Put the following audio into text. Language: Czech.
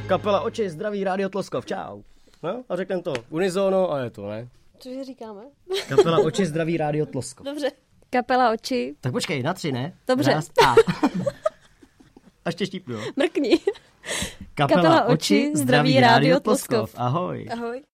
Kapela Oči, zdraví Rádio Tloskov, čau. No, a řekneme to unizono a je to, ne? Cože říkáme? Kapela Oči, zdraví Rádio Tloskov. Dobře. Kapela Oči. Tak počkej, na 3, ne? Dobře. Raz, a. A ještě štípnu, jo? Mrkni. Kapela Oči, zdraví Rádio Tloskov. Ahoj. Ahoj.